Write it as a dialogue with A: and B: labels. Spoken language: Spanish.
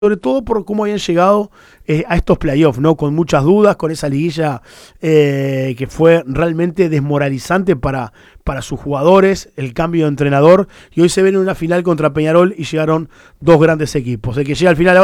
A: sobre todo por cómo habían llegado a estos playoffs, ¿no? Con muchas dudas, con esa liguilla que fue realmente desmoralizante para sus jugadores, el cambio de entrenador, y hoy se ven en una final contra Peñarol y llegaron dos grandes equipos. El que llega al final